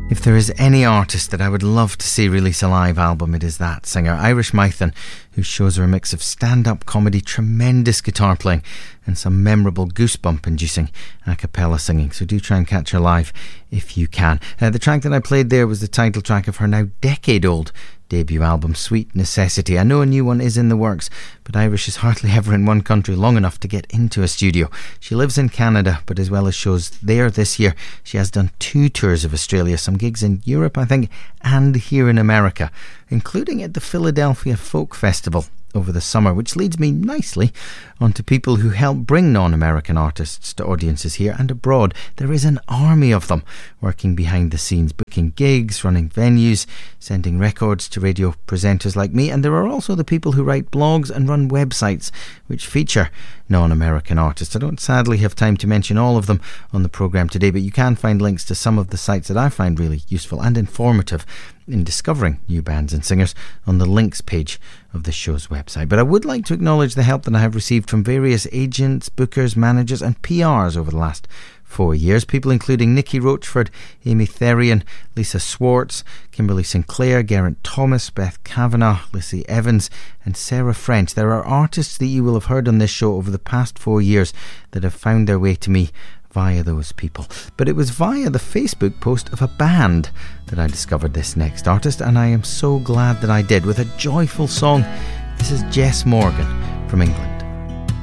If there is any artist that I would love to see release a live album, it is that singer, Irish Mython, whose shows are a mix of stand-up comedy, tremendous guitar playing and some memorable goosebump-inducing a cappella singing. So do try and catch her live if you can. The track that I played there was the title track of her now decade-old debut album, Sweet Necessity. I know a new one is in the works, but Irish is hardly ever in one country long enough to get into a studio. She lives in Canada, but as well as shows there this year, she has done 2 tours of Australia, some gigs in Europe, I think, and here in America, including at the Philadelphia Folk Festival over the summer, which leads me nicely onto people who help bring non-American artists to audiences here and abroad. There is an army of them working behind the scenes, booking gigs, running venues, sending records to radio presenters like me, and there are also the people who write blogs and run websites which feature non-American artists. I don't sadly have time to mention all of them on the programme today, but you can find links to some of the sites that I find really useful and informative in discovering new bands and singers on the links page of the show's website. But I would like to acknowledge the help that I have received from various agents, bookers, managers and PRs over the last 4 years. People including Nikki Rochford, Amy Therian, Lisa Swartz, Kimberly Sinclair, Geraint Thomas, Beth Kavanagh, Lissy Evans and Sarah French. There are artists that you will have heard on this show over the past 4 years that have found their way to me via those people. But it was via the Facebook post of a band that I discovered this next artist, and I am so glad that I did, with a joyful song. This is Jess Morgan from England.